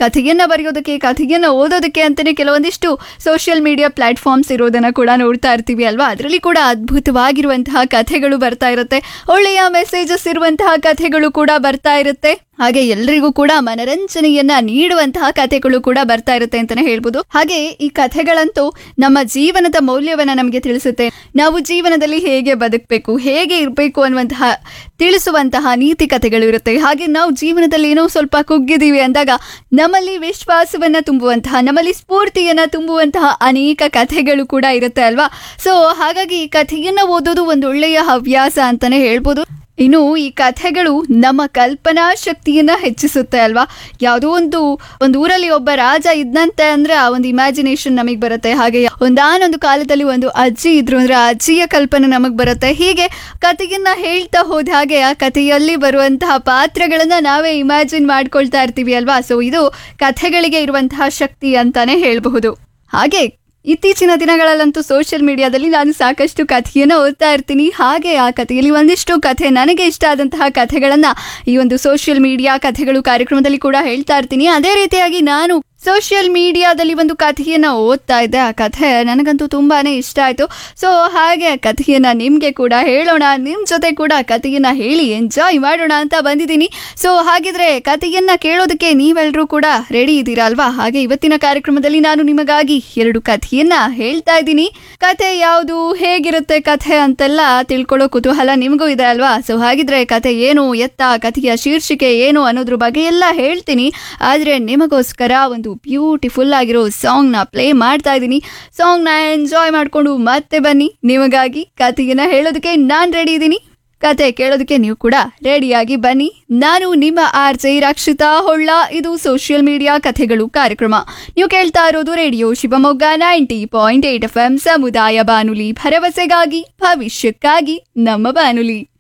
ಕಥೆಯನ್ನ ಬರೆಯೋದಕ್ಕೆ, ಕಥೆಯನ್ನ ಓದೋದಕ್ಕೆ ಅಂತಾನೆ ಕೆಲವೊಂದಿಷ್ಟು ಸೋಷಿಯಲ್ ಮೀಡಿಯಾ ಪ್ಲಾಟ್ಫಾರ್ಮ್ಸ್ ಇರೋದನ್ನ ಕೂಡ ನೋಡ್ತಾ ಇರ್ತೀವಿ ಅಲ್ವಾ. ಅದರಲ್ಲಿ ಕೂಡ ಅದ್ಭುತವಾಗಿರುವಂತಹ ಕಥೆಗಳು ಬರ್ತಾ ಇರುತ್ತೆ, ಒಳ್ಳೆಯ ಮೆಸೇಜಸ್ ಇರುವಂತಹ ಕಥೆಗಳು ಕೂಡ ಬರ್ತಾ ಇರುತ್ತೆ. ಹಾಗೆ ಎಲ್ರಿಗೂ ಕೂಡ ಮನರಂಜನೆಯನ್ನ ನೀಡುವಂತಹ ಕಥೆಗಳು ಕೂಡ ಬರ್ತಾ ಇರುತ್ತೆ ಅಂತಾನೆ ಹೇಳ್ಬೋದು. ಹಾಗೆ ಈ ಕಥೆಗಳಂತೂ ನಮ್ಮ ಜೀವನದ ಮೌಲ್ಯವನ್ನ ನಮಗೆ ತಿಳಿಸುತ್ತೆ. ನಾವು ಜೀವನದಲ್ಲಿ ಹೇಗೆ ಬದುಕಬೇಕು, ಹೇಗೆ ಇರಬೇಕು ಅನ್ನುವಂತಹ ತಿಳಿಸುವಂತಹ ನೀತಿ ಕಥೆಗಳು ಇರುತ್ತೆ. ಹಾಗೆ ನಾವು ಜೀವನದಲ್ಲಿ ಏನೋ ಸ್ವಲ್ಪ ಕುಗ್ಗಿದೀವಿ ಅಂದಾಗ ನಮ್ಮಲ್ಲಿ ವಿಶ್ವಾಸವನ್ನ ತುಂಬುವಂತಹ, ನಮ್ಮಲ್ಲಿ ಸ್ಫೂರ್ತಿಯನ್ನ ತುಂಬುವಂತಹ ಅನೇಕ ಕಥೆಗಳು ಕೂಡ ಇರುತ್ತೆ ಅಲ್ವಾ. ಸೊ ಹಾಗಾಗಿ ಈ ಕಥೆಯನ್ನ ಓದೋದು ಒಂದು ಒಳ್ಳೆಯ ಹವ್ಯಾಸ ಅಂತಾನೆ ಹೇಳ್ಬೋದು. ಇನ್ನು ಈ ಕಥೆಗಳು ನಮ್ಮ ಕಲ್ಪನಾ ಶಕ್ತಿಯನ್ನ ಹೆಚ್ಚಿಸುತ್ತೆ ಅಲ್ವಾ. ಯಾವುದೋ ಒಂದು ಊರಲ್ಲಿ ಒಬ್ಬ ರಾಜ ಇದ್ದಂತೆ ಅಂದ್ರೆ ಆ ಒಂದು ಇಮ್ಯಾಜಿನೇಷನ್ ನಮಗೆ ಬರುತ್ತೆ. ಹಾಗೆ ಒಂದಾನೊಂದು ಕಾಲದಲ್ಲಿ ಒಂದು ಅಜ್ಜಿ ಇದ್ರು ಅಂದ್ರೆ ಆ ಅಜ್ಜಿಯ ಕಲ್ಪನೆ ನಮಗ್ ಬರುತ್ತೆ. ಹೀಗೆ ಕಥೆಯನ್ನ ಹೇಳ್ತಾ ಹೋದ ಹಾಗೆ ಆ ಕಥೆಯಲ್ಲಿ ಬರುವಂತಹ ಪಾತ್ರಗಳನ್ನ ನಾವೇ ಇಮ್ಯಾಜಿನ್ ಮಾಡ್ಕೊಳ್ತಾ ಇರ್ತೀವಿ ಅಲ್ವಾ. ಸೊ ಇದು ಕಥೆಗಳಿಗೆ ಇರುವಂತಹ ಶಕ್ತಿ ಅಂತಾನೆ ಹೇಳಬಹುದು. ಹಾಗೆ ಇತ್ತೀಚಿನ ದಿನಗಳಲ್ಲಂತೂ ಸೋಷಿಯಲ್ ಮೀಡಿಯಾದಲ್ಲಿ ನಾನು ಸಾಕಷ್ಟು ಕಥೆಯನ್ನು ಓದ್ತಾ ಇರ್ತೀನಿ. ಹಾಗೆ ಆ ಕಥೆಯಲ್ಲಿ ಒಂದಿಷ್ಟು ಕಥೆ ನನಗೆ ಇಷ್ಟ ಆದಂತಹ ಕಥೆಗಳನ್ನ ಈ ಒಂದು ಸೋಷಿಯಲ್ ಮೀಡಿಯಾ ಕಥೆಗಳು ಕಾರ್ಯಕ್ರಮದಲ್ಲಿ ಕೂಡ ಹೇಳ್ತಾ ಇರ್ತೀನಿ. ಅದೇ ರೀತಿಯಾಗಿ ನಾನು ಸೋಷಿಯಲ್ ಮೀಡಿಯಾದಲ್ಲಿ ಒಂದು ಕಥೆಯನ್ನು ಓದ್ತಾ ಇದ್ದೆ. ಆ ಕಥೆ ನನಗಂತೂ ತುಂಬಾನೇ ಇಷ್ಟ ಆಯಿತು. ಸೊ ಹಾಗೆ ಆ ಕಥೆಯನ್ನು ನಿಮಗೆ ಕೂಡ ಹೇಳೋಣ, ನಿಮ್ಮ ಜೊತೆ ಕೂಡ ಕಥೆಯನ್ನು ಹೇಳಿ ಎಂಜಾಯ್ ಮಾಡೋಣ ಅಂತ ಬಂದಿದ್ದೀನಿ. ಸೊ ಹಾಗಿದ್ರೆ ಕಥೆಯನ್ನು ಕೇಳೋದಕ್ಕೆ ನೀವೆಲ್ಲರೂ ಕೂಡ ರೆಡಿ ಇದ್ದೀರಾ ಅಲ್ವಾ. ಹಾಗೆ ಇವತ್ತಿನ ಕಾರ್ಯಕ್ರಮದಲ್ಲಿ ನಾನು ನಿಮಗಾಗಿ 2 ಕಥೆಯನ್ನು ಹೇಳ್ತಾ ಇದ್ದೀನಿ. ಕಥೆ ಯಾವುದು, ಹೇಗಿರುತ್ತೆ ಕಥೆ ಅಂತೆಲ್ಲ ತಿಳ್ಕೊಳ್ಳೋ ಕುತೂಹಲ ನಿಮಗೂ ಇದೆ ಅಲ್ವಾ. ಸೊ ಹಾಗಿದ್ರೆ ಕಥೆ ಏನು, ಎತ್ತ, ಕಥೆಯ ಶೀರ್ಷಿಕೆ ಏನು ಅನ್ನೋದ್ರ ಬಗ್ಗೆ ಎಲ್ಲ ಹೇಳ್ತೀನಿ. ಆದರೆ ನಿಮಗೋಸ್ಕರ ಒಂದು ಬ್ಯೂಟಿಫುಲ್ ಆಗಿರೋ ಸಾಂಗ್ ನ ಪ್ಲೇ ಮಾಡ್ತಾ ಇದ್ದೀನಿ. ಸಾಂಗ್ ನ ಎಂಜಾಯ್ ಮಾಡ್ಕೊಂಡು ಮತ್ತೆ ಬನ್ನಿ. ನಿಮಗಾಗಿ ಕಥೆಯನ್ನ ಹೇಳೋದಕ್ಕೆ ನಾನ್ ರೆಡಿ ಇದ್ದೀನಿ, ಕತೆ ಕೇಳೋದಕ್ಕೆ ನೀವು ಕೂಡ ರೆಡಿಯಾಗಿ ಬನ್ನಿ. ನಾನು ನಿಮ್ಮ RJ ರಕ್ಷಿತಾ ಹೊಳ್ಳ. ಇದು ಸೋಷಿಯಲ್ ಮೀಡಿಯಾ ಕಥೆಗಳು ಕಾರ್ಯಕ್ರಮ. ನೀವು ಕೇಳ್ತಾ ಇರೋದು ರೇಡಿಯೋ ಶಿವಮೊಗ್ಗ 90.8 FM ಸಮುದಾಯ ಬಾನುಲಿ, ಭರವಸೆಗಾಗಿ ಭವಿಷ್ಯಕ್ಕಾಗಿ ನಮ್ಮ ಬಾನುಲಿ.